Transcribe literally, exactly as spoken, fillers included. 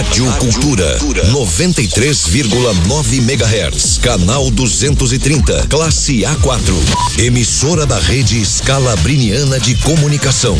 Rádio Cultura, noventa e três vírgula nove megahertz, canal duzentos e trinta, classe A quatro. Emissora da Rede Scalabriniana de Comunicação.